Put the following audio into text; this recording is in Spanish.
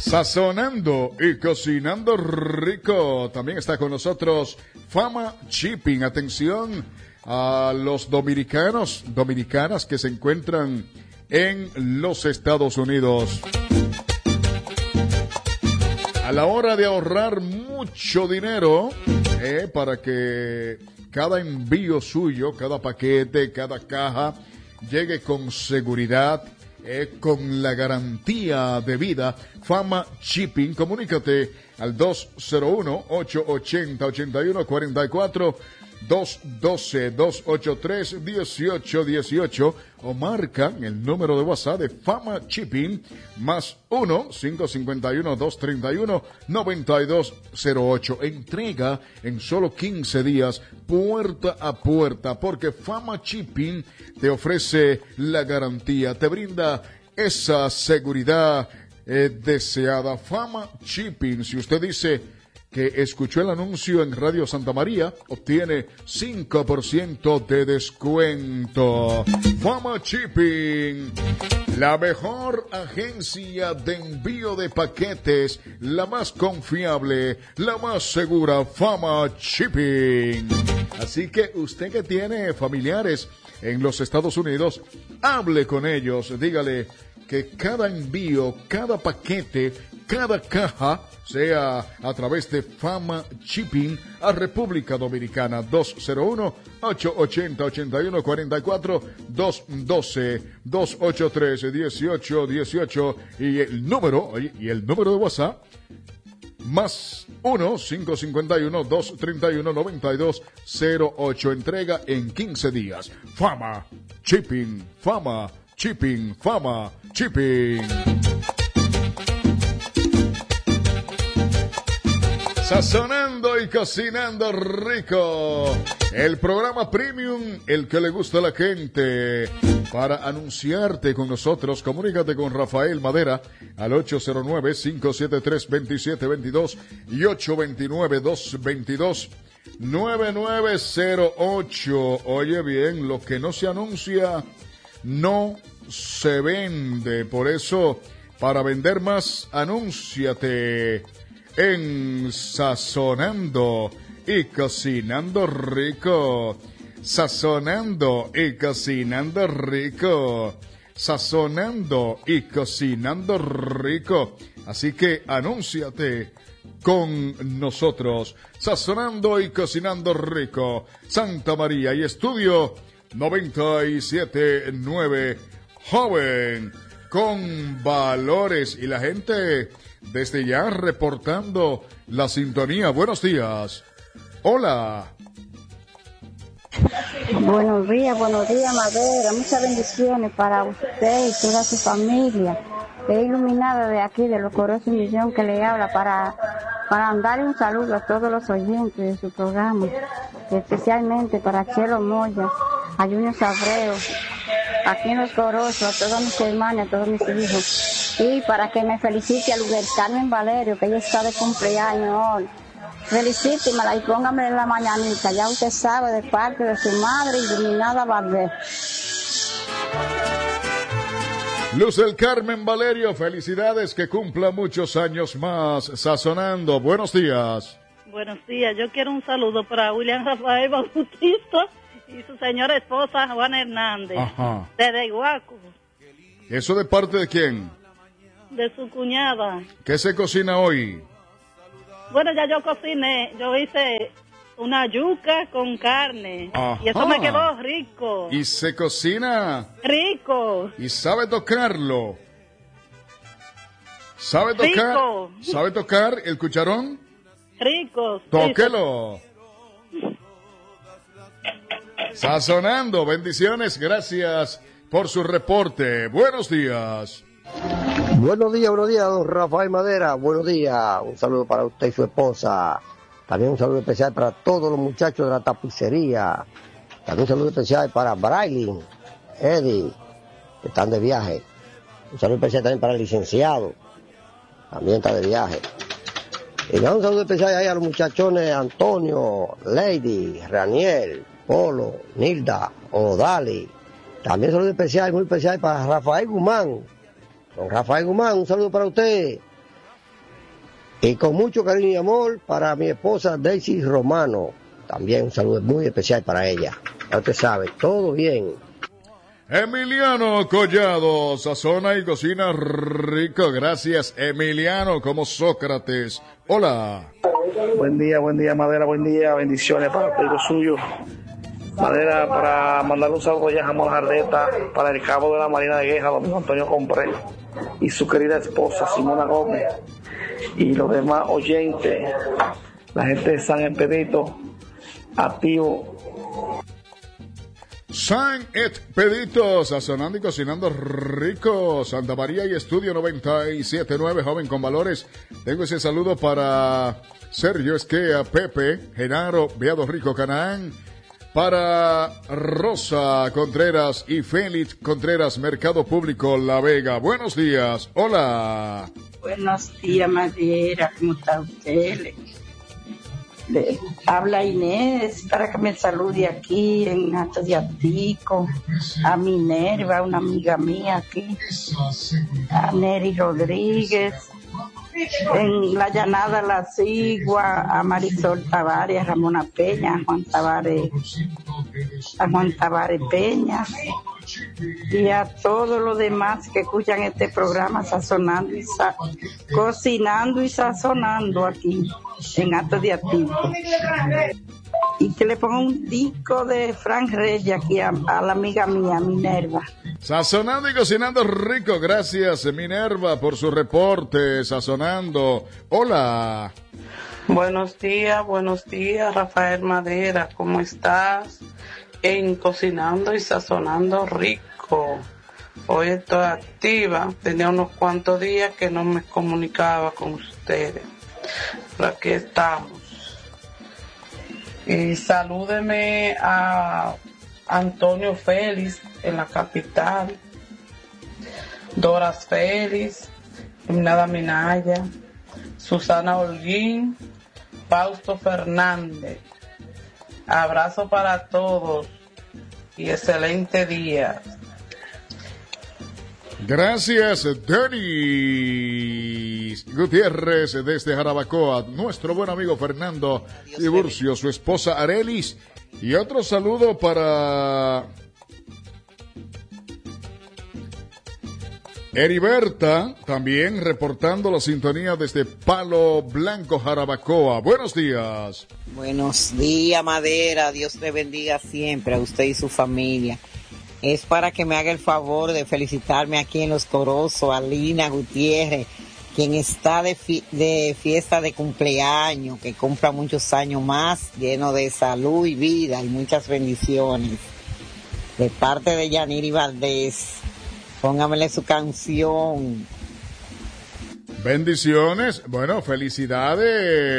Sazonando y cocinando rico. También está con nosotros Fama Shipping. Atención a los dominicanas que se encuentran en los Estados Unidos. A la hora de ahorrar mucho dinero, para que cada envío suyo, cada paquete, cada caja llegue con seguridad, con la garantía de vida, Fama Shipping. Comunícate al 201-880-8144, 212-283-1818 o marca el número de WhatsApp de Fama Shipping más 1-551-231-9208. Entrega en solo 15 días, puerta a puerta, porque Fama Shipping te ofrece la garantía, te brinda esa seguridad deseada. Fama Shipping, si usted dice que escuchó el anuncio en Radio Santa María, obtiene 5% de descuento. Fama Shipping, la mejor agencia de envío de paquetes, la más confiable, la más segura, Fama Shipping. Así que usted que tiene familiares en los Estados Unidos, hable con ellos, dígale que cada envío, cada paquete, cada caja sea a través de Fama Shipping a República Dominicana. 201-880-8144, 212-283-1818 y el número de WhatsApp más 1-551-231-9208. Entrega en 15 días. Fama Shipping, Fama Shipping, Fama Shipping. Sazonando y cocinando rico. El programa premium, el que le gusta a la gente. Para anunciarte con nosotros, comunícate con Rafael Madera al 809-573-2722 y 829-222-9908. Oye bien, lo que no se anuncia no se vende. Por eso, para vender más, anúnciate en Sazonando y Cocinando Rico. Sazonando y Cocinando Rico. Sazonando y Cocinando Rico. Así que anúnciate con nosotros. Sazonando y Cocinando Rico. Santa María y Estudio 97.9. Joven con valores. Y la gente desde ya reportando la sintonía. Buenos días. Hola. Buenos días, Madera. Muchas bendiciones para usted y toda su familia. Que iluminada de aquí, de los Coros y Millón, que le habla para darle un saludo a todos los oyentes de su programa, especialmente para Chelo Moya, a Junior Sabreo, aquí en los Coros, a todos mis hermanos, a todos mis hijos. Y para que me felicite a Luger Carmen Valerio, que ella está de cumpleaños hoy. Felicítemela y póngame en la mañanita, ya usted sabe, de parte de su madre, Iluminada Valdés. Luz del Carmen Valerio, felicidades, que cumpla muchos años más. Sazonando, buenos días. Buenos días, yo quiero un saludo para William Rafael Bautista y su señora esposa Juana Hernández. Ajá. Desde Iguaco. ¿Eso de parte de quién? De su cuñada. ¿Qué se cocina hoy? Bueno, ya yo cociné, yo hice una yuca con carne. Ajá. Y eso me quedó rico. ¿Y se cocina? Rico. ¿Y sabe tocarlo? ¿Sabe tocar? Rico. ¿Sabe tocar el cucharón? Rico. Tóquelo. Sazonando, bendiciones, gracias por su reporte. Buenos días. Buenos días, don Rafael Madera. Buenos días. Un saludo para usted y su esposa. También un saludo especial para todos los muchachos de la tapicería. También un saludo especial para Braylin, Eddie, que están de viaje. Un saludo especial también para el licenciado. También está de viaje. Y un saludo especial ahí a los muchachones Antonio, Lady, Raniel, Polo, Nilda, Odali. También un saludo especial, muy especial para Rafael Guzmán. Don Rafael Guzmán, un saludo para usted. Y con mucho cariño y amor para mi esposa Daisy Romano. También un saludo muy especial para ella. Ya usted sabe, todo bien. Emiliano Collado, sazona y cocina rico. Gracias, Emiliano, como Sócrates. Hola. Buen día, Madera, buen día, bendiciones para el suyo. Madera, para mandar un saludo ya a Jamón Jardeta, para el cabo de la Marina de Guerra, Domingo Antonio Compré, y su querida esposa, Simona Gómez, y los demás oyentes, la gente de San Expedito, activo. San Expedito, sazonando y cocinando rico. Santa María y Estudio 97.9, joven con valores. Tengo ese saludo para Sergio Esquea, Pepe, Genaro, Beado Rico, Canaán. Para Rosa Contreras y Félix Contreras, Mercado Público La Vega. Buenos días, hola. Buenos días, Madera, ¿cómo está usted? Le habla Inés para que me salude aquí en Alto de Atico, a Minerva, una amiga mía aquí, a Neri Rodríguez, en la Llanada La Sigua, a Marisol Tavares, a Ramona Peña, a Juan Tavares Peña, y a todos los demás que escuchan este programa sazonando y cocinando y sazonando aquí en Alto de Atico. Y que le ponga un disco de Frank Reyes aquí a la amiga mía, Minerva. Sazonando y cocinando rico. Gracias, Minerva, por su reporte. Sazonando. Hola. Buenos días, Rafael Madera. ¿Cómo estás? En Cocinando y Sazonando Rico. Hoy estoy activa. Tenía unos cuantos días que no me comunicaba con ustedes. Pero aquí estamos. Y salúdeme a Antonio Félix en la capital, Doras Félix, Nada Minaya, Susana Holguín, Fausto Fernández. Abrazo para todos y excelente día. Gracias, Denis Gutiérrez desde Jarabacoa, nuestro buen amigo Fernando Tiburcio, su esposa Arelis, y otro saludo para Heriberta, también reportando la sintonía desde Palo Blanco, Jarabacoa. Buenos días. Buenos días, Madera. Dios te bendiga siempre a usted y su familia. Es para que me haga el favor de felicitarme aquí en Los Corozos a Lina Gutiérrez, quien está de fiesta de cumpleaños, que cumpla muchos años más, lleno de salud y vida y muchas bendiciones. De parte de Yaniri Valdés, póngamele su canción. Bendiciones, bueno, felicidades.